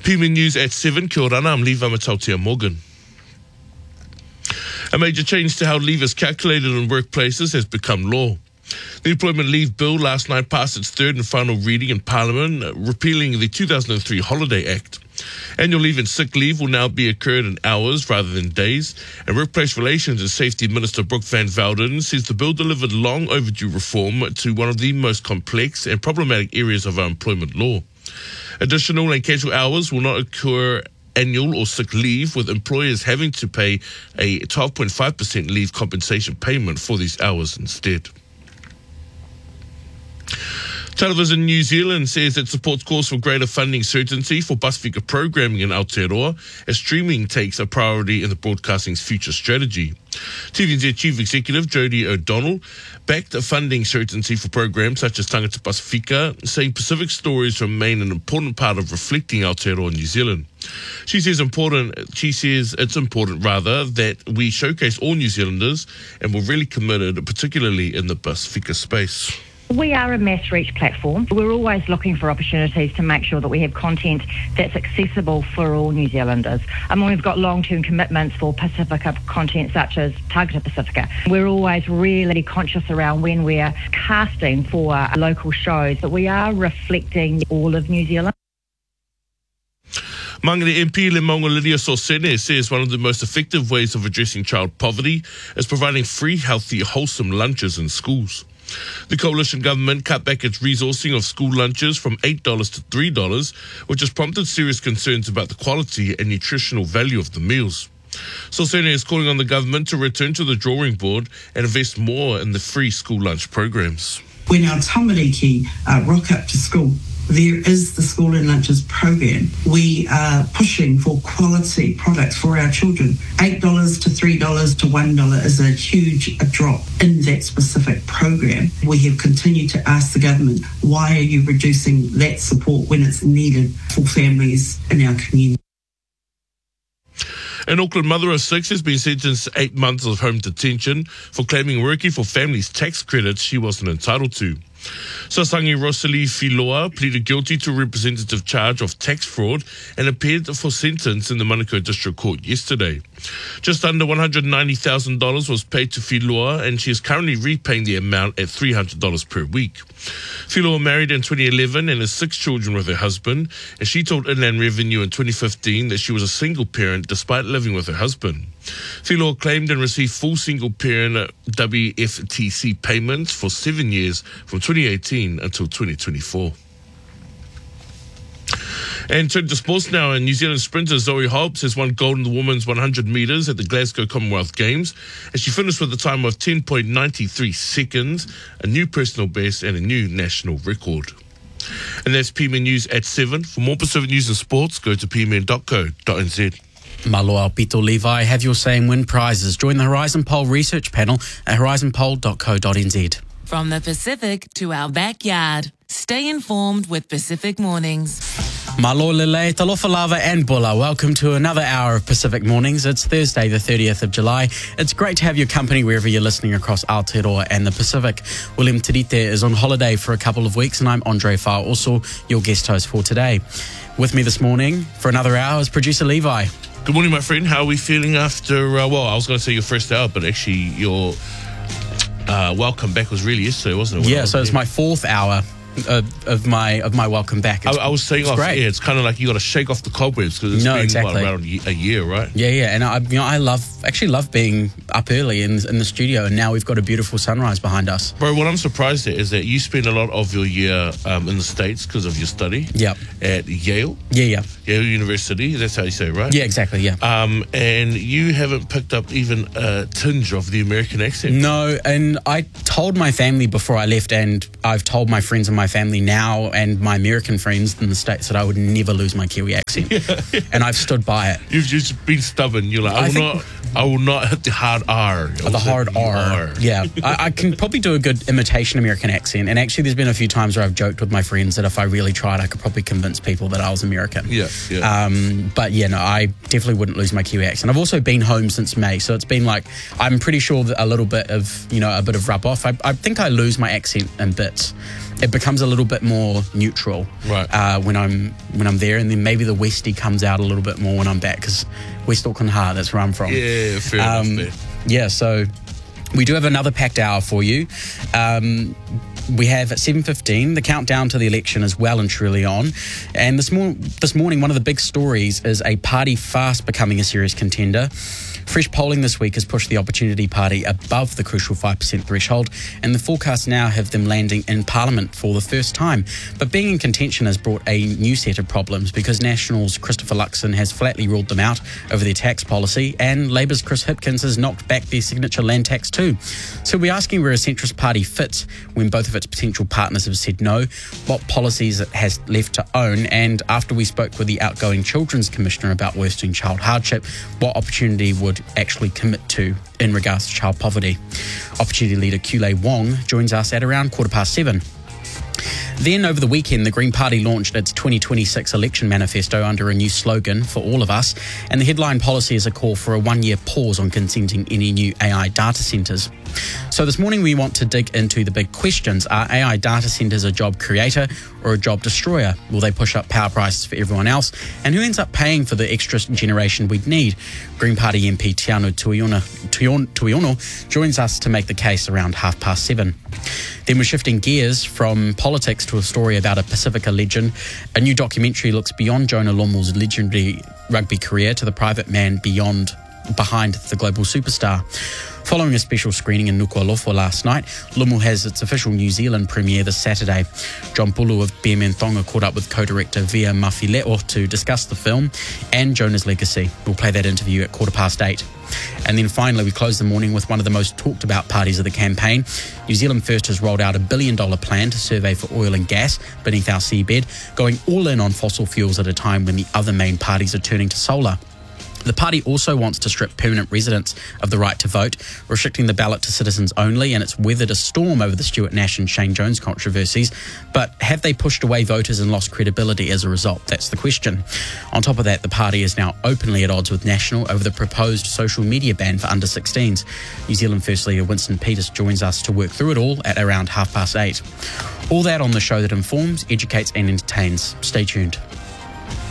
PMN News at 7. Kia ora, I'm Levi Matautia Morgan. A major change to how leave is calculated in workplaces has become law. The Employment Leave Bill last night passed its third and final reading in Parliament, repealing the 2003 Holiday Act. Annual leave and sick leave will now be accrued in hours rather than days, and Workplace Relations and Safety Minister Brooke Van Velden says the bill delivered long overdue reform to one of the most complex and problematic areas of our employment law. Additional and casual hours will not occur annual or sick leave, with employers having to pay a 12.5% leave compensation payment for these hours instead. Television New Zealand says it supports calls for greater funding certainty for Pasifika programming in Aotearoa as streaming takes a priority in the broadcasting's future strategy. TVNZ Chief Executive Jodie O'Donnell backed a funding certainty for programs such as Tangata Pasifika, saying Pacific stories remain an important part of reflecting Aotearoa New Zealand. She says it's important that we showcase all New Zealanders, and we're really committed, particularly in the Pasifika space. We are a mass reach platform. We're always looking for opportunities to make sure that we have content that's accessible for all New Zealanders. We've got long-term commitments for Pasifika content such as Tangata Pasifika. We're always really conscious around when we're casting for local shows that we are reflecting all of New Zealand. Mangere MP Le Maunga Lydia Sorsene says one of the most effective ways of addressing child poverty is providing free, healthy, wholesome lunches in schools. The coalition government cut back its resourcing of school lunches from $8 to $3, which has prompted serious concerns about the quality and nutritional value of the meals. Sorsene is calling on the government to return to the drawing board and invest more in the free school lunch programs. When our tamariki rock up to school, there is the School and Lunches program. We are pushing for quality products for our children. $8 to $3 to $1 is a huge drop in that specific program. We have continued to ask the government, why are you reducing that support when it's needed for families in our community? An Auckland mother of 6 has been sentenced to 8 months of home detention for claiming working for families' tax credits she wasn't entitled to. Sasangi Rosalie Filoa pleaded guilty to a representative charge of tax fraud and appeared for sentence in the Manukau District Court yesterday. Just under $190,000 was paid to Filoa, and she is currently repaying the amount at $300 per week. Filoa married in 2011 and has 6 children with her husband, and she told Inland Revenue in 2015 that she was a single parent despite living with her husband. Filoa claimed and received full single parent WFTC payments for 7 years from 2018 until 2024. And turn to sports now, and New Zealand sprinter Zoe Hobbs has won gold in the women's 100 metres at the Glasgow Commonwealth Games, and she finished with a time of 10.93 seconds, a new personal best and a new national record. And that's PMN News at 7. For more Pacific news and sports, go to pmn.co.nz. Maloa Pito Levi, have your say and win prizes. Join the Horizon Poll research panel at horizonpoll.co.nz. From the Pacific to our backyard, stay informed with Pacific Mornings. Malo Lele, Talofa Lava and Bulla. Welcome to another hour of Pacific Mornings. It's Thursday, the 30th of July. It's great to have your company wherever you're listening across Aotearoa and the Pacific. William Tirite is on holiday for a couple of weeks, and I'm Andre Farr, also your guest host for today. With me this morning for another hour is producer Levi. Good morning, my friend. How are we feeling after, I was going to say your first hour, but actually your welcome back was really yesterday, wasn't it? Yeah, so it's my 4th hour of my welcome back. I was saying off great. it's kind of like you got to shake off the cobwebs because it's been exactly. around a year, right? Yeah, and I love being up early in the studio, and now we've got a beautiful sunrise behind us. Bro, what I'm surprised at is that you spend a lot of your year in the States because of your study. Yep. At Yale. Yeah. Yale University. That's how you say it, right? Yeah, exactly. Yeah. And you haven't picked up even a tinge of the American accent. No, and I told my family before I left, and I've told my friends in my family now and my American friends in the States that I would never lose my Kiwi accent. Yeah. And I've stood by it. You've just been stubborn. You're like, I will not hit the hard R. The hard R. Yeah. I can probably do a good imitation American accent. And actually, there's been a few times where I've joked with my friends that if I really tried, I could probably convince people that I was American. Yeah. But yeah, no, I definitely wouldn't lose my Kiwi accent. I've also been home since May, so it's been like, I'm pretty sure that a little bit of, a bit of rub off. I think I lose my accent in bits. it becomes a little bit more neutral when I'm there, and then maybe the Westie comes out a little bit more when I'm back, because West Auckland Heart, that's where I'm from. Yeah, fair enough there. Yeah, so we do have another packed hour for you. We have at 7:15, the countdown to the election is well and truly on. And this morning, one of the big stories is a party fast becoming a serious contender. Fresh polling this week has pushed the Opportunity Party above the crucial 5% threshold, and the forecasts now have them landing in Parliament for the first time. But being in contention has brought a new set of problems, because Nationals' Christopher Luxon has flatly ruled them out over their tax policy, and Labour's Chris Hipkins has knocked back their signature land tax too. So we're asking where a centrist party fits when both of its potential partners have said no, what policies it has left to own, and after we spoke with the outgoing Children's Commissioner about worsening child hardship, what Opportunity would actually commit to in regards to child poverty. Opportunity leader Kule Wong joins us at around 7:15. Then, over the weekend, the Green Party launched its 2026 election manifesto under a new slogan, For All of Us, and the headline policy is a call for a one-year pause on consenting any new AI data centres. So this morning we want to dig into the big questions. Are AI data centres a job creator or a job destroyer? Will they push up power prices for everyone else? And who ends up paying for the extra generation we'd need? Green Party MP Tiano Tuiono joins us to make the case around 7:30. Then we're shifting gears from politics to a story about a Pacifica legend. A new documentary looks beyond Jonah Lomu's legendary rugby career to the private man behind the global superstar. Following a special screening in Nuku'alofa last night, Lomu has its official New Zealand premiere this Saturday. John Pulu of Bearman Thonga caught up with co-director Via Mafileo to discuss the film and Jonah's legacy. We'll play that interview at 8:15. And then finally, we close the morning with one of the most talked about parties of the campaign. New Zealand First has rolled out $1 billion plan to survey for oil and gas beneath our seabed, going all in on fossil fuels at a time when the other main parties are turning to solar. The party also wants to strip permanent residents of the right to vote, restricting the ballot to citizens only, and it's weathered a storm over the Stuart Nash and Shane Jones controversies. But have they pushed away voters and lost credibility as a result? That's the question. On top of that, the party is now openly at odds with National over the proposed social media ban for under-16s. New Zealand First leader Winston Peters joins us to work through it all at around 8:30. All that on the show that informs, educates and entertains. Stay tuned.